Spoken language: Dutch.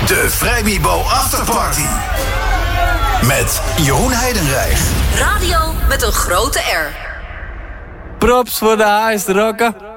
De Vrijmibo Afterparty. Met Jeroen Heidenreich. Radio met een grote R. Props voor de highest rocker.